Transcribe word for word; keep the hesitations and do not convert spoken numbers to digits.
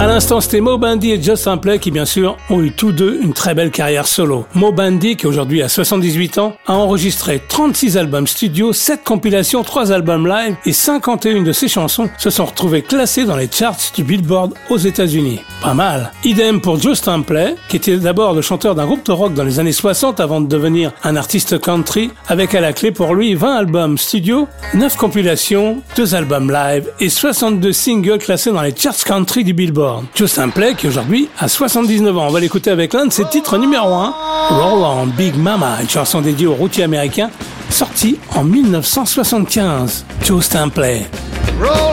l'instant, c'était Moe Bandy et Joe Sampley qui, bien sûr, ont eu tous deux une très belle carrière solo. Moe Bandy, qui aujourd'hui a soixante-dix-huit ans, a enregistré trente-six albums studio, sept compilations, trois albums live et cinquante et une de ses chansons se sont retrouvées classées dans les charts du Billboard aux États-Unis. Pas mal. Idem pour Joe Sampley, qui était d'abord le chanteur d'un groupe de rock dans les années soixante avant de devenir un artiste country, avec à la clé pour lui vingt albums studio, neuf compilations, deux albums live et soixante-deux singles classés dans les charts country du Billboard. Joe Sampley, qui aujourd'hui a soixante-dix-neuf ans. On va l'écouter avec l'un de ses titres numéro un, Roll On Big Mama, une chanson dédiée aux routiers américains, sortie en mille neuf cent soixante-quinze. Joe Sampley.